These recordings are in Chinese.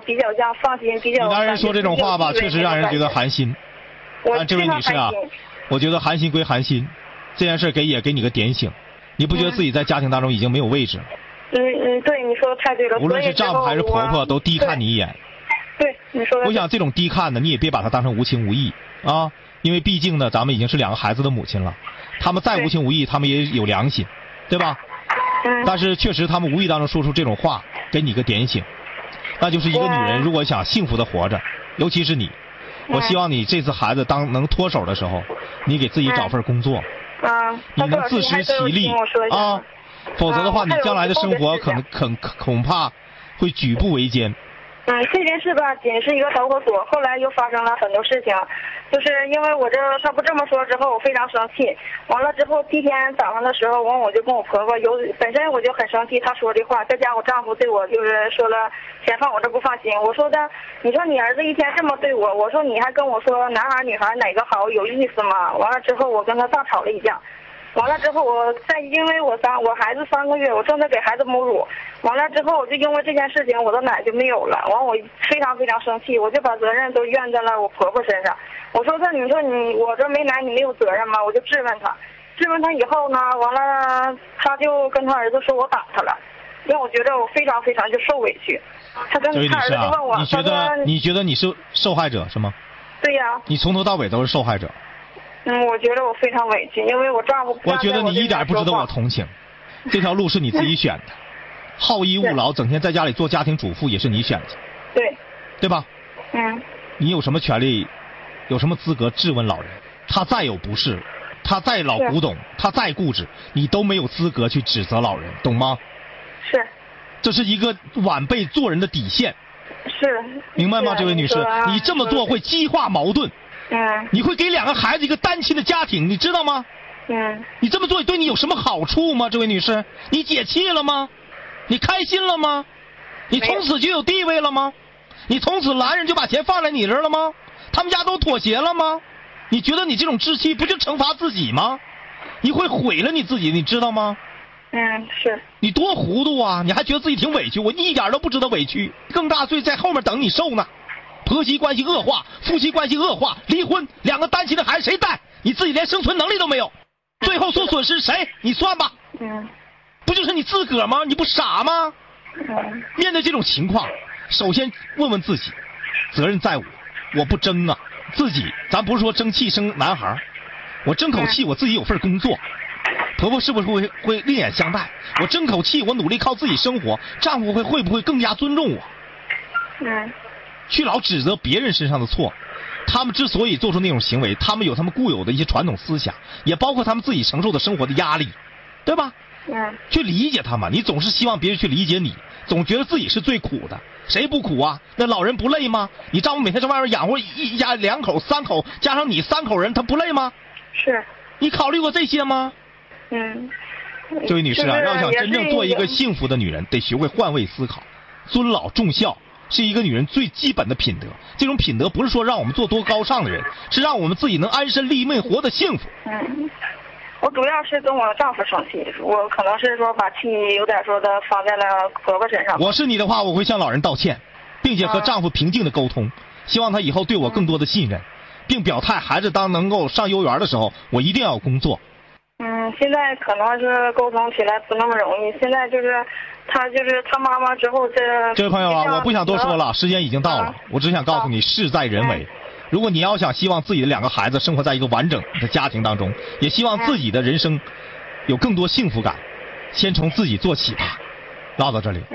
比较像放心，比较。 你男人说这种话吧，确实让人觉得寒心。这位女士啊，我觉得寒心归寒心，这件事也给你个点醒，你不觉得自己在家庭当中已经没有位置？ 对，你说的太对了。 无论是丈夫还是婆婆，都低看你一眼。 对，你说的。 我想这种低看呢，你也别把它当成无情无义啊，因为毕竟呢，咱们已经是2个孩子的母亲了，他们再无情无义，他们也有良心，对吧？但是确实，他们无意当中说出这种话，给你个点醒，那就是一个女人如果想幸福的活着，尤其是你，我希望你这次孩子能脱手的时候，你给自己找份工作，你能自食其力啊，否则的话，你将来的生活恐怕会举步维艰。 这件事吧，仅是一个导火索，后来又发生了很多事情，就是因为他不这么说之后，我非常生气。完了之后，第一天早上的时候，我就跟我婆婆本身我就很生气，她说这话，再加我丈夫对我就是说了，先放我这不放心。我说的，你说你儿子一天这么对我，我说你还跟我说男孩女孩哪个好有意思吗？完了之后，我跟他大吵了一架。完了之后，因为我孩子3个月，我正在给孩子母乳。完了之后，我就因为这件事情，我的奶就没有了。完，我非常非常生气，我就把责任都怨在了我婆婆身上。我说你说我这没奶，你没有责任吗？我就质问他。质问他以后呢，完了他就跟他儿子说我打他了，让我觉得我非常非常就受委屈。他跟他儿子就问我， 你觉得你是受害者是吗？ 对呀。 你从头到尾都是受害者。 我觉得我非常委屈，因为我丈夫。 我觉得你一点不值得我同情，这条路是你自己选的，好逸恶劳，整天在家里做家庭主妇也是你选的，对吧？你有什么权利，有什么资格质问老人？他再有不是，他再老古董，他再固执，你都没有资格去指责老人，懂吗？ 是。 这是一个晚辈做人的底线。 是。 明白吗，这位女士？你这么做会激化矛盾。你会给2个孩子一个单亲的家庭，你知道吗？你这么做对你有什么好处吗，这位女士？你解气了吗？你开心了吗？你从此就有地位了吗？你从此男人就把钱放在你这儿了吗？他们家都妥协了吗？你觉得你这种置气不就惩罚自己吗？你会毁了你自己，你知道吗？ 是。 你多糊涂啊！你还觉得自己挺委屈，我一点都不值得委屈，更大罪在后面等你受呢。婆媳关系恶化，夫妻关系恶化，离婚，2个单亲的孩子谁带？你自己连生存能力都没有，最后受损失谁？你算吧。不就是你自个儿吗？你不傻吗？面对这种情况，首先问问自己，责任在我不争啊。自己，咱不是说争气生男孩，我争口气，我自己有份工作。婆婆是不是会另眼相待？我争口气，我努力靠自己生活，丈夫会不会更加尊重我？去老指责别人身上的错，他们之所以做出那种行为，他们有他们固有的一些传统思想，也包括他们自己承受的生活的压力，对吧？去理解他们，你总是希望别人去理解你，总觉得自己是最苦的，谁不苦啊？那老人不累吗？你丈夫每天在外面养活一家2口3口，加上你3口人，他不累吗？ 是。 你考虑过这些吗？这位女士啊，要想真正做一个幸福的女人，得学会换位思考，尊老重孝。是一个女人最基本的品德，这种品德不是说让我们做多高尚的人，是让我们自己能安身立命，活得幸福。 我主要是跟我丈夫生气，我可能是说把气有点说的放在了婆婆身上。 我是你的话，我会向老人道歉，并且和丈夫平静的沟通，希望他以后对我更多的信任，并表态孩子当能够上幼儿园的时候，我一定要有工作。 现在可能是沟通起来不那么容易，现在就是他妈妈之后这位朋友啊，我不想多说了，时间已经到了，我只想告诉你，事在人为。如果你要想希望自己的2个孩子生活在一个完整的家庭当中，也希望自己的人生有更多幸福感，先从自己做起吧。唠到这里。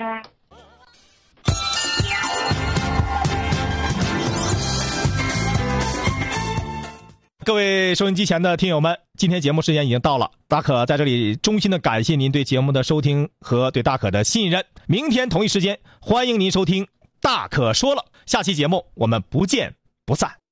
各位收音机前的听友们，今天节目时间已经到了，大可在这里衷心的感谢您对节目的收听和对大可的信任。明天同一时间，欢迎您收听大可说了，下期节目我们不见不散。